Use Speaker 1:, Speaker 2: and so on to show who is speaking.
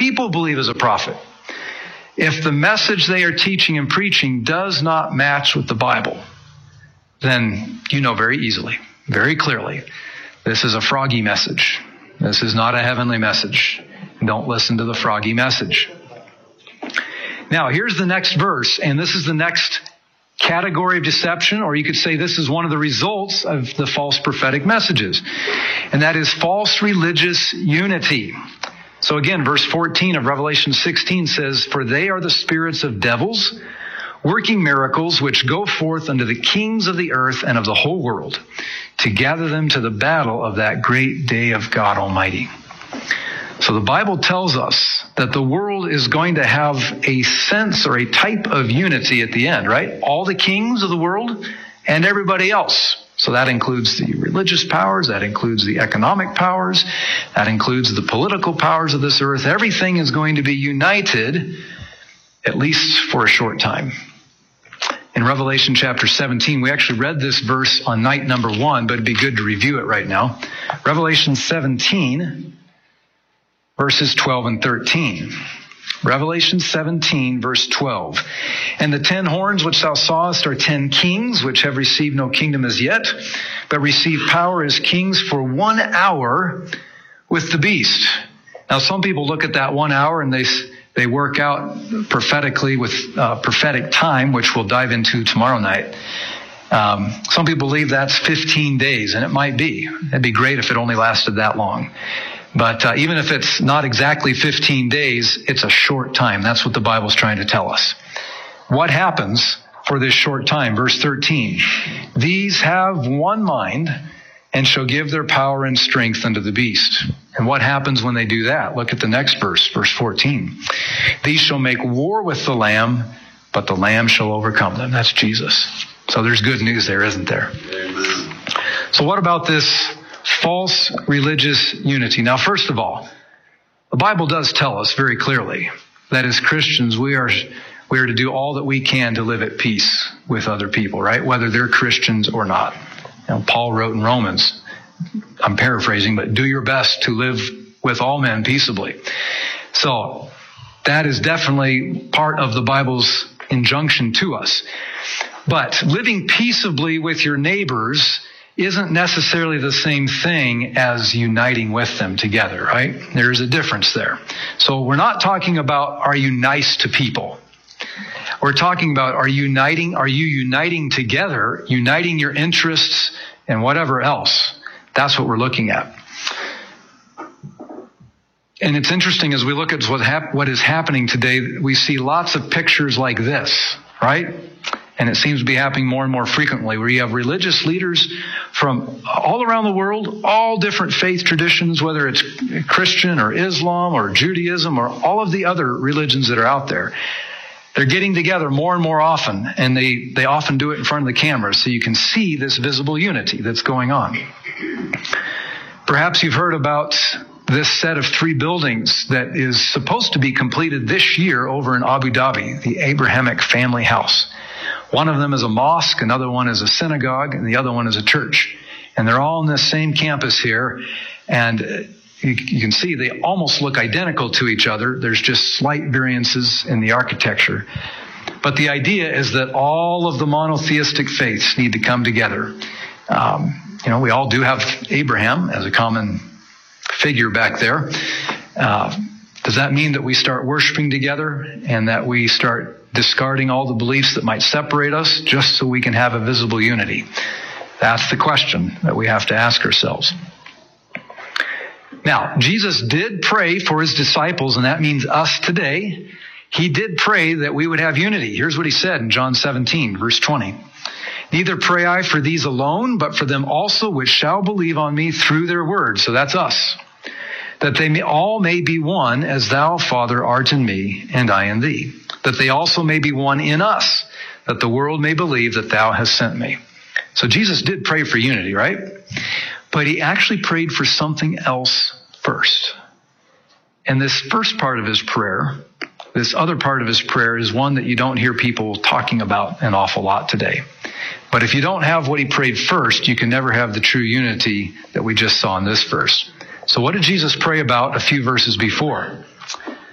Speaker 1: people believe is a prophet, if the message they are teaching and preaching does not match with the Bible, then you know very easily, very clearly, this is a froggy message. This is not a heavenly message. Don't listen to the froggy message. Now, here's the next verse, and this is the next category of deception, or you could say this is one of the results of the false prophetic messages, and that is false religious unity. So again, verse 14 of Revelation 16 says, "For they are the spirits of devils, working miracles, which go forth unto the kings of the earth and of the whole world, to gather them to the battle of that great day of God Almighty." So the Bible tells us that the world is going to have a sense or a type of unity at the end, right? All the kings of the world and everybody else. So that includes the religious powers, that includes the economic powers, that includes the political powers of this earth. Everything is going to be united, at least for a short time. In Revelation chapter 17, we actually read this verse on night number 1, but it'd be good to review it right now. Revelation 17, verses 12 and 13. Revelation 17, verse 12. "And the 10 horns which thou sawest are 10 kings, which have received no kingdom as yet, but receive power as kings for 1 hour with the beast." Now, some people look at that 1 hour and they work out prophetically with prophetic time, which we'll dive into tomorrow night. Some people believe that's 15 days, and it might be. It'd be great if it only lasted that long. But even if it's not exactly 15 days, it's a short time. That's what the Bible's trying to tell us. What happens for this short time? Verse 13, "These have one mind and shall give their power and strength unto the beast." And what happens when they do that? Look at the next verse, verse 14. "These shall make war with the Lamb, but the Lamb shall overcome them." That's Jesus. So there's good news there, isn't there? Amen. So what about this false religious unity? Now, first of all, the Bible does tell us very clearly that as Christians, we are to do all that we can to live at peace with other people, right? Whether they're Christians or not. You know, Paul wrote in Romans, I'm paraphrasing, but do your best to live with all men peaceably. So that is definitely part of the Bible's injunction to us. But living peaceably with your neighbors isn't necessarily the same thing as uniting with them together, right? There is a difference there. So we're not talking about, are you nice to people? We're talking about, are you uniting together, uniting your interests and whatever else? That's what we're looking at. And it's interesting as we look at what is happening today, we see lots of pictures like this, right? And it seems to be happening more and more frequently, where you have religious leaders from all around the world, all different faith traditions, whether it's Christian or Islam or Judaism or all of the other religions that are out there. They're getting together more and more often, and they often do it in front of the camera, so you can see this visible unity that's going on. Perhaps you've heard about this set of 3 buildings that is supposed to be completed this year over in Abu Dhabi, the Abrahamic Family House. One of them is a mosque, another one is a synagogue, and the other one is a church. And they're all on this same campus here. And you can see they almost look identical to each other. There's just slight variances in the architecture. But the idea is that all of the monotheistic faiths need to come together. We all do have Abraham as a common figure back there. Does that mean that we start worshiping together and that we start discarding all the beliefs that might separate us just so we can have a visible unity? That's the question that we have to ask ourselves. Now, Jesus did pray for his disciples, and that means us today. He did pray that we would have unity. Here's what he said in John 17, verse 20. "Neither pray I for these alone, but for them also which shall believe on me through their word." So that's us. "That they all may be one, as thou, Father, art in me, and I in thee. That they also may be one in us, that the world may believe that thou hast sent me." So Jesus did pray for unity, right? But he actually prayed for something else first. And this first part of his prayer, this other part of his prayer, is one that you don't hear people talking about an awful lot today. But if you don't have what he prayed first, you can never have the true unity that we just saw in this verse. So what did Jesus pray about a few verses before?